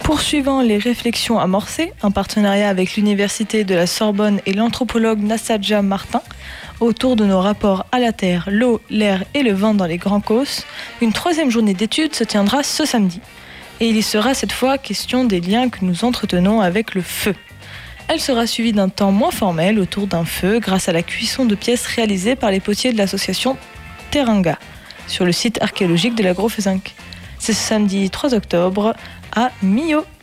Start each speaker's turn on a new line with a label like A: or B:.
A: Poursuivant les réflexions amorcées, en partenariat avec l'Université de la Sorbonne et l'anthropologue Nassadja Martin, autour de nos rapports à la terre, l'eau, l'air et le vent dans les Grands Causses, une 3e journée d'études se tiendra ce samedi. Et il y sera cette fois question des liens que nous entretenons avec le feu. Elle sera suivie d'un temps moins formel autour d'un feu grâce à la cuisson de pièces réalisées par les potiers de l'association Teranga sur le site archéologique de la Gros-Fezenc. C'est ce samedi 3 octobre à Millau.